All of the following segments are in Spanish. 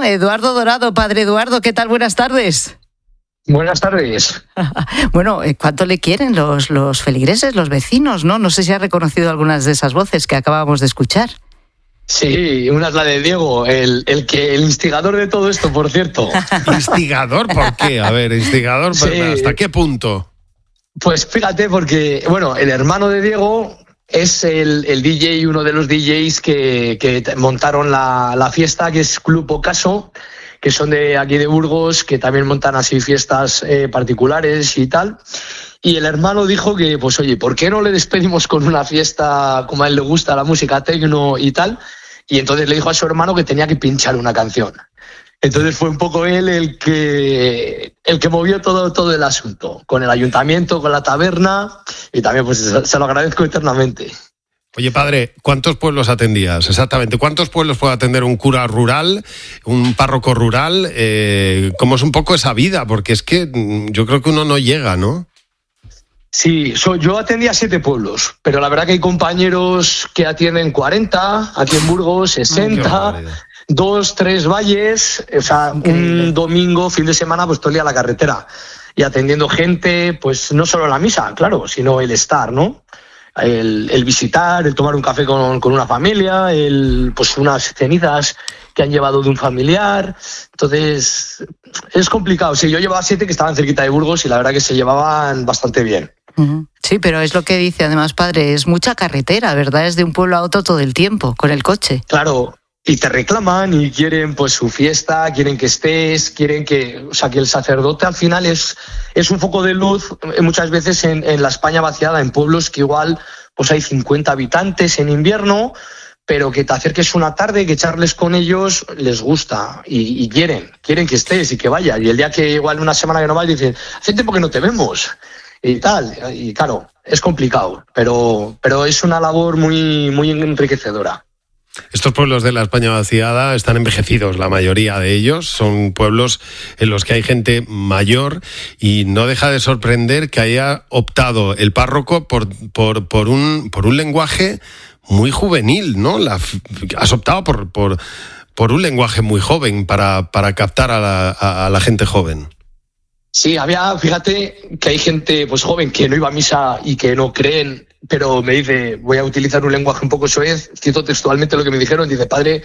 ¿no? Eduardo Dorado, padre Eduardo, ¿qué tal? Buenas tardes. Buenas tardes. Bueno, ¿cuánto le quieren los feligreses, los vecinos, no? No sé si ha reconocido algunas de esas voces que acabamos de escuchar. Sí, una es la de Diego, el instigador de todo esto, por cierto. ¿Instigador? ¿Por qué? A ver, instigador, sí. ¿Hasta qué punto? Pues fíjate, porque, bueno, el hermano de Diego es el DJ, uno de los DJs que montaron la fiesta, que es Club Ocaso, que son de aquí de Burgos, que también montan así fiestas particulares y tal. Y el hermano dijo que, pues oye, ¿por qué no le despedimos con una fiesta como a él le gusta, la música tecno y tal? Y entonces le dijo a su hermano que tenía que pinchar una canción. Entonces fue un poco él el que movió todo el asunto, con el ayuntamiento, con la taberna, y también pues se lo agradezco eternamente. Oye, padre, ¿cuántos pueblos atendías? Exactamente, ¿cuántos pueblos puede atender un cura rural, un párroco rural? ¿Cómo es un poco esa vida? Porque es que yo creo que uno no llega, ¿no? Sí, yo atendía 7 pueblos, pero la verdad que hay compañeros que atienden 40, aquí en Burgos 60, 2, 3 valles, o sea, un domingo, fin de semana, pues todo el día a la carretera y atendiendo gente, pues no solo la misa, claro, sino el estar, ¿no? El visitar, el tomar un café con una familia, pues unas cenizas que han llevado de un familiar. Entonces, es complicado. Sí, yo llevaba 7 que estaban cerquita de Burgos y la verdad que se llevaban bastante bien. Sí, pero es lo que dice además, padre, es mucha carretera, ¿verdad? Es de un pueblo a otro todo el tiempo, con el coche. Claro, y te reclaman y quieren pues su fiesta, quieren que estés, quieren que el sacerdote al final es un foco de luz muchas veces en la España vaciada, en pueblos que igual pues hay 50 habitantes en invierno, pero que te acerques una tarde, que charles con ellos, les gusta y quieren que estés y que vayas. Y el día que igual una semana que no vas, dicen, hace tiempo que no te vemos y tal. Y claro, es complicado, pero es una labor muy, muy enriquecedora. Estos pueblos de la España vaciada están envejecidos, la mayoría de ellos. Son pueblos en los que hay gente mayor y no deja de sorprender que haya optado el párroco por un lenguaje muy juvenil, ¿no? Has optado por un lenguaje muy joven para captar a la gente joven. Sí, fíjate que hay gente pues joven que no iba a misa y que no creen, pero me dice, voy a utilizar un lenguaje un poco soez, cito textualmente lo que me dijeron, dice, padre,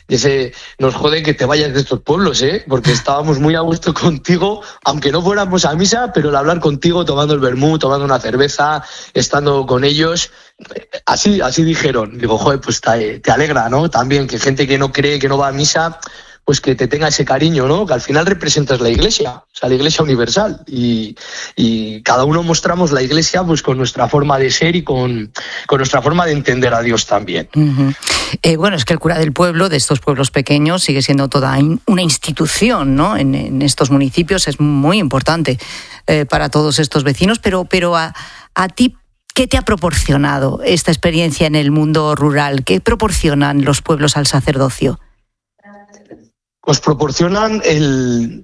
nos jode que te vayas de estos pueblos, porque estábamos muy a gusto contigo, aunque no fuéramos a misa, pero el hablar contigo, tomando el vermut, tomando una cerveza, estando con ellos, así dijeron. Digo, joder, pues te alegra, ¿no? También que gente que no cree, que no va a misa, pues que te tenga ese cariño, ¿no? Que al final representas la Iglesia, o sea, la Iglesia universal. Y cada uno mostramos la Iglesia pues con nuestra forma de ser y con nuestra forma de entender a Dios también. Uh-huh. Bueno, es que el cura del pueblo, de estos pueblos pequeños, sigue siendo toda una institución, ¿no? En estos municipios es muy importante para todos estos vecinos, pero a ti, ¿qué te ha proporcionado esta experiencia en el mundo rural? ¿Qué proporcionan los pueblos al sacerdocio? Pues proporcionan el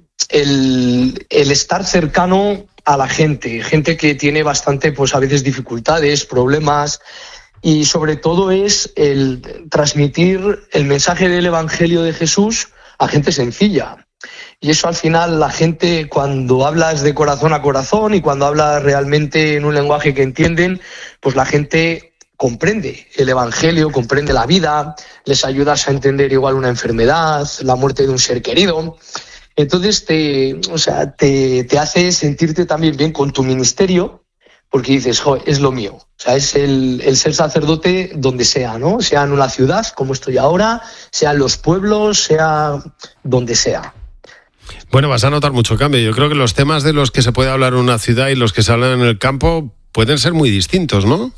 estar cercano a la gente que tiene bastante, pues a veces dificultades, problemas, y sobre todo es el transmitir el mensaje del Evangelio de Jesús a gente sencilla. Y eso al final la gente, cuando hablas de corazón a corazón y cuando hablas realmente en un lenguaje que entienden, pues la gente comprende el Evangelio, comprende la vida, les ayudas a entender igual una enfermedad, la muerte de un ser querido. Entonces te hace sentirte también bien con tu ministerio, porque dices, joder, es lo mío. O sea, es el ser sacerdote donde sea, ¿no? Sea en una ciudad, como estoy ahora, sea en los pueblos, sea donde sea. Bueno, vas a notar mucho cambio. Yo creo que los temas de los que se puede hablar en una ciudad y los que se hablan en el campo pueden ser muy distintos, ¿no?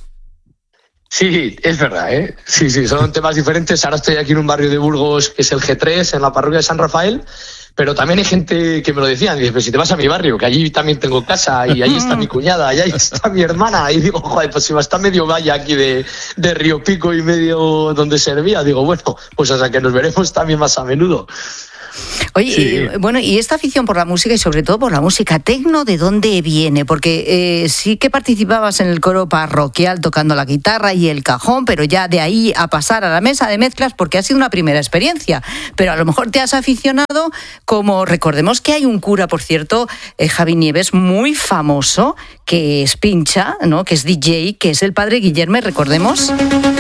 Sí, es verdad, ¿eh? Sí, son temas diferentes. Ahora estoy aquí en un barrio de Burgos que es el G3, en la parroquia de San Rafael, pero también hay gente que me lo decían, dice, pero si te vas a mi barrio, que allí también tengo casa y allí está mi cuñada y ahí está mi hermana, y digo, joder, pues si me está medio valla aquí de Río Pico y medio donde servía, digo, bueno, pues hasta que nos veremos también más a menudo. Oye, Sí. Bueno, y esta afición por la música y sobre todo por la música tecno, ¿de dónde viene? Porque sí que participabas en el coro parroquial tocando la guitarra y el cajón, pero ya de ahí a pasar a la mesa de mezclas, porque ha sido una primera experiencia. Pero a lo mejor te has aficionado, como recordemos que hay un cura, por cierto, Javi Nieves, muy famoso, que es pincha, ¿no? Que es DJ, que es el padre Guillermo, recordemos.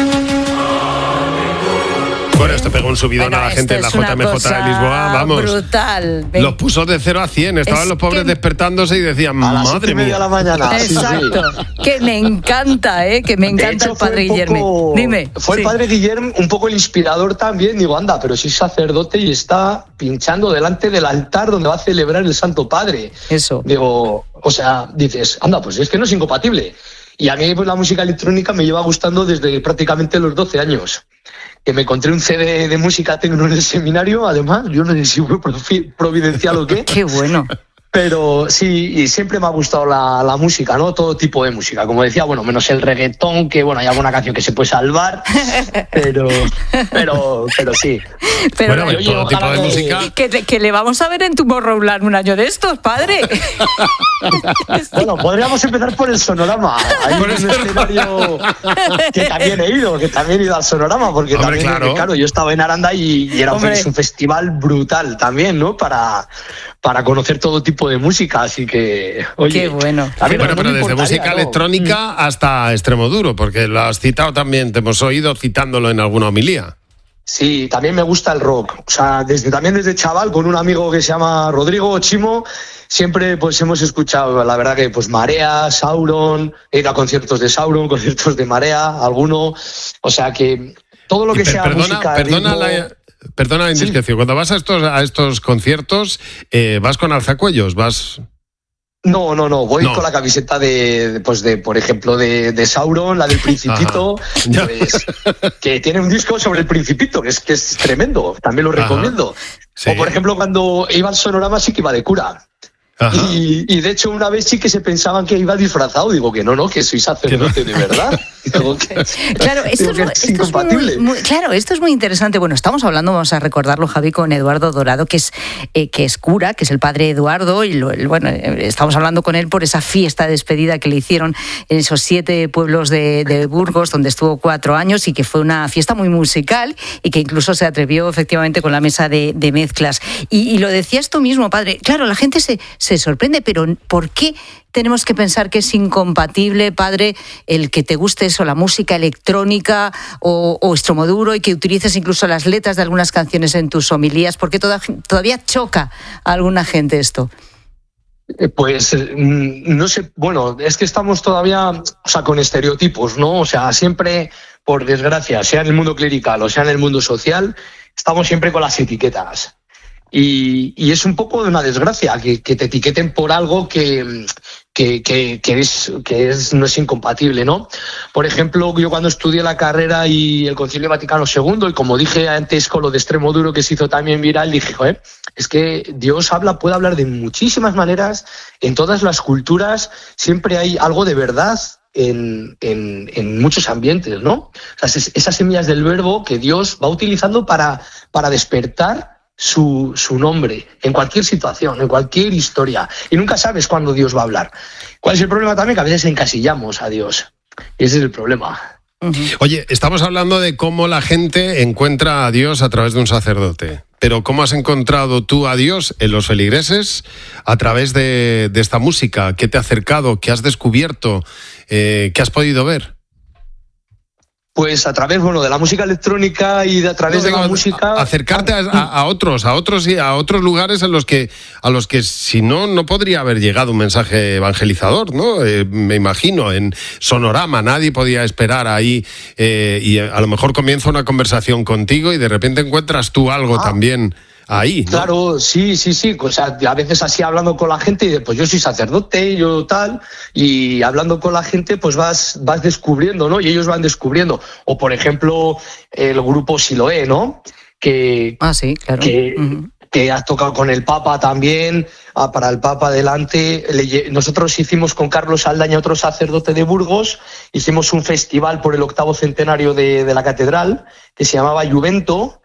Bueno, esto pegó un subidón a la gente de la JMJ de Lisboa, vamos. Brutal. Los puso de 0 a 100, estaban los pobres despertándose y decían, A las madre 7:30 mía. de la mañana. Exacto. Sí. Que me encanta, que me encanta el padre Guillermo. Dime. Fue sí. el padre Guillermo un poco el inspirador también. Digo, anda, pero si es sacerdote y está pinchando delante del altar donde va a celebrar el Santo Padre. Eso. Digo, o sea, dices, anda, pues es que no es incompatible. Y a mí pues, la música electrónica me lleva gustando desde prácticamente los 12 años. Que me encontré un CD de música tecno en el seminario, además, yo no sé si fue providencial o qué. Qué bueno. Pero sí, y siempre me ha gustado la música, ¿no? Todo tipo de música. Como decía, bueno, menos el reggaetón, que bueno, hay alguna canción que se puede salvar, pero sí. Pero Bueno, oye, todo tipo de ojalá música. que le vamos a ver en Tomorrowland un año de estos, padre. Bueno, podríamos empezar por el Sonorama. Hay un escenario que también he ido al Sonorama, porque Hombre, también, claro, yo estaba en Aranda y era Hombre. un festival brutal también, ¿no? Para conocer todo tipo de música, así que, oye... Qué bueno. también Bueno, no pero me desde importaría, música ¿no? electrónica hasta Extremoduro, porque lo has citado también, te hemos oído citándolo en alguna homilía. Sí, también me gusta el rock. O sea, desde chaval, con un amigo que se llama Rodrigo Chimo, siempre pues hemos escuchado, la verdad que pues Marea, Sauron, he ido a conciertos de Sauron, conciertos de Marea, alguno. O sea que todo lo que sea música... Perdona la indiscreción, cuando vas a estos conciertos, ¿vas con alzacuellos? ¿Vas...? No, voy con la camiseta por ejemplo, de Sauron, la del Principito, pues, que tiene un disco sobre el Principito, que es tremendo, también lo recomiendo. Sí. O por ejemplo, cuando iba al Sonorama sí que iba de cura. Y de hecho una vez sí que se pensaban que iba disfrazado, digo que no, que soy sacerdote de verdad. Digo Claro, esto es muy interesante. Bueno, estamos hablando, vamos a recordarlo, Javi, con Eduardo Dorado, que es cura, que es el padre Eduardo, y estamos hablando con él por esa fiesta de despedida que le hicieron en esos 7 pueblos de Burgos, donde estuvo 4 años, y que fue una fiesta muy musical, y que incluso se atrevió efectivamente con la mesa de mezclas. Y lo decías tú mismo, padre, claro, la gente se sorprende, pero ¿por qué tenemos que pensar que es incompatible, padre, el que te guste eso, la música electrónica o Extremoduro, y que utilices incluso las letras de algunas canciones en tus homilías? ¿Por qué todavía choca a alguna gente esto? Pues no sé, bueno, es que estamos todavía, o sea, con estereotipos, ¿no? O sea, siempre, por desgracia, sea en el mundo clerical o sea en el mundo social, estamos siempre con las etiquetas. Y es un poco de una desgracia que te etiqueten por algo que no es incompatible, ¿no? Por ejemplo, yo cuando estudié la carrera y el Concilio Vaticano II, y como dije antes con lo de Extremoduro que se hizo también viral, dije, es que Dios puede hablar de muchísimas maneras, en todas las culturas siempre hay algo de verdad en muchos ambientes, ¿no? O sea, esas semillas del verbo que Dios va utilizando para despertar su nombre en cualquier situación, en cualquier historia, y nunca sabes cuándo Dios va a hablar. ¿Cuál es el problema también? Que a veces encasillamos a Dios, y ese es el problema. Oye, estamos hablando de cómo la gente encuentra a Dios a través de un sacerdote, pero ¿cómo has encontrado tú a Dios en los feligreses a través de esta música? ¿Qué te ha acercado? ¿Qué has descubierto? ¿Qué has podido ver? Pues a través, de la música electrónica y a través de la música... Acercarte a otros y a otros lugares a los que si no podría haber llegado un mensaje evangelizador, ¿no? Me imagino, en Sonorama nadie podía esperar ahí y a lo mejor comienza una conversación contigo y de repente encuentras tú algo también ahí, ¿no? Claro, sí. O sea, a veces así hablando con la gente, y pues yo soy sacerdote, yo tal, y hablando con la gente, pues vas descubriendo, ¿no? Y ellos van descubriendo. O, por ejemplo, el grupo Siloé, ¿no? Sí, claro. Que has tocado con el Papa también, para el Papa adelante. Nosotros hicimos con Carlos Aldaña, otro sacerdote de Burgos, hicimos un festival por el 8º centenario de la catedral, que se llamaba Juvento.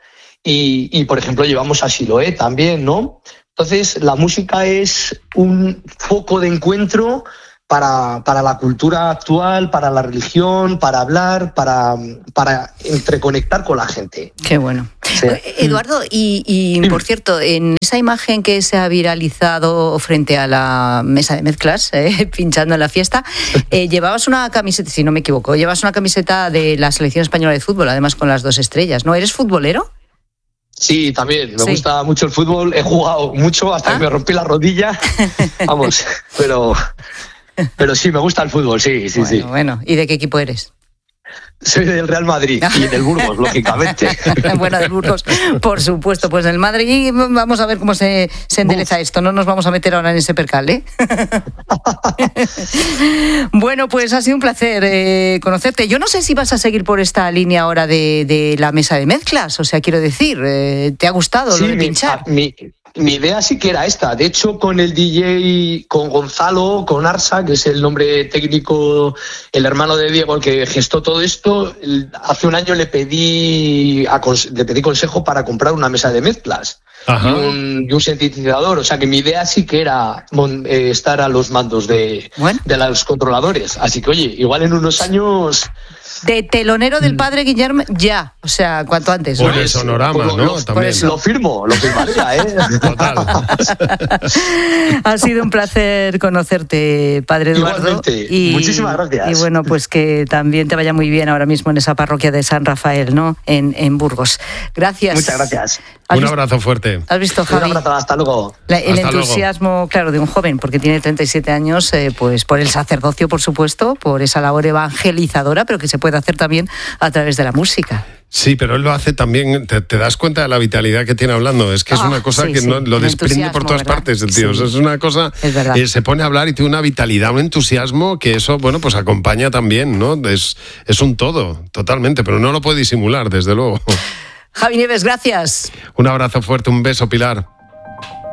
y, por ejemplo, llevamos a Siloé también, ¿no? Entonces, la música es un foco de encuentro para la cultura actual, para la religión, para hablar, para interconectar con la gente. Qué bueno. Sí. Eduardo, y por cierto, en esa imagen que se ha viralizado frente a la mesa de mezclas, pinchando en la fiesta, llevabas una camiseta, si no me equivoco, llevas una camiseta de la selección española de fútbol, además con las 2 estrellas, ¿no? ¿Eres futbolero? Sí, también. Me gusta mucho el fútbol. He jugado mucho hasta que me rompí la rodilla. Vamos, pero sí, me gusta el fútbol, sí. Bueno, ¿y de qué equipo eres? Soy del Real Madrid y del Burgos, lógicamente. Bueno, del Burgos, por supuesto. Pues del Madrid, vamos a ver cómo se endereza esto. No nos vamos a meter ahora en ese percal, ¿eh? Bueno, pues ha sido un placer conocerte. Yo no sé si vas a seguir por esta línea ahora de la mesa de mezclas. O sea, quiero decir, ¿te ha gustado lo de pinchar? Mi idea sí que era esta. De hecho, con el DJ, con Gonzalo, con Arsa, que es el nombre técnico, el hermano de Diego, el que gestó todo esto, hace un año le pedí consejo para comprar una mesa de mezclas y un sintetizador. O sea, que mi idea sí que era estar a los mandos de los controladores. Así que, oye, igual en unos años... De telonero del padre Guillermo, ya. O sea, cuanto antes. Por el sonorama, ¿no? También. Lo firmaría, ¿eh? Total. Ha sido un placer conocerte, padre Eduardo. Igualmente. Muchísimas gracias. Y bueno, pues que también te vaya muy bien ahora mismo en esa parroquia de San Rafael, ¿no? En Burgos. Gracias. Muchas gracias. Un abrazo fuerte. ¿Has visto, Javi? Un abrazo, hasta luego. El entusiasmo, claro, de un joven, porque tiene 37 años, pues por el sacerdocio, por supuesto, por esa labor evangelizadora, pero que se puede hacer también a través de la música. Sí, pero él lo hace también, te das cuenta de la vitalidad que tiene hablando, es que es una cosa que no, lo desprende por todas partes el tío, o sea, es una cosa, se pone a hablar y tiene una vitalidad, un entusiasmo que eso, bueno, pues acompaña también, ¿no? Es un todo, totalmente, pero no lo puede disimular, desde luego. Javi Nieves, gracias. Un abrazo fuerte, un beso, Pilar.